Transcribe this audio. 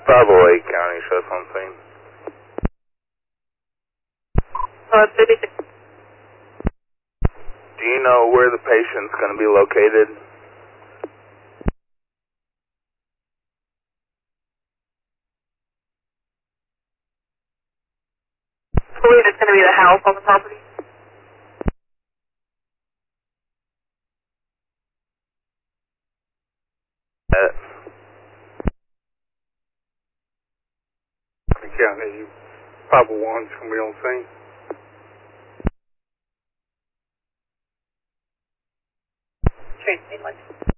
Bravo 8 County, sheriff on scene. 36. Do you know where the patient's going to be located? I believe it's going to be the house on the property. County, 501's going to be on scene. Train, main line.